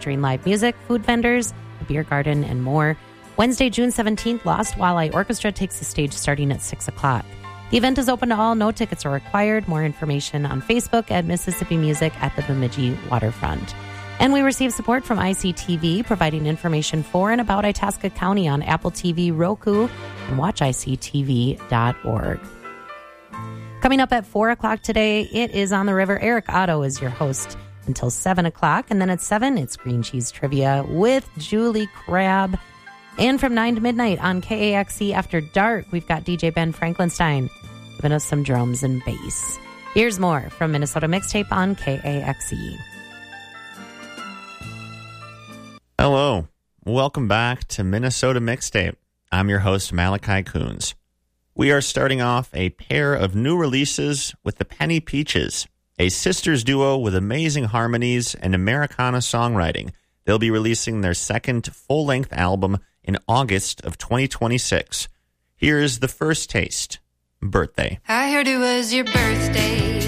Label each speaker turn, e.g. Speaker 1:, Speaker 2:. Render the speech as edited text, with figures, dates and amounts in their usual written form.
Speaker 1: featuring live music, food vendors, a beer garden, and more. Wednesday, June 17th, Lost Walleye Orchestra takes the stage starting at 6 o'clock. The event is open to all. No tickets are required. More information on Facebook at Mississippi Music at the Bemidji Waterfront. And we receive support from ICTV, providing information for and about Itasca County on Apple TV, Roku, and watchictv.org. Coming up at 4 o'clock today, it is On the River. Eric Otto is your host until 7 o'clock. And then at 7, it's Green Cheese Trivia with Julie Crabb. And from 9 to midnight on KAXE After Dark, we've got DJ Ben Franklinstein giving us some drums and bass. Here's more from Minnesota Mixtape on KAXE.
Speaker 2: Hello. Welcome back to Minnesota Mixtape. I'm your host, Malachi Coons. We are starting off a pair of new releases with the Penny Peaches, a sisters duo with amazing harmonies and Americana songwriting. They'll be releasing their second full-length album in August of 2026. Here's the first taste, Birthday.
Speaker 3: I heard it was your birthday.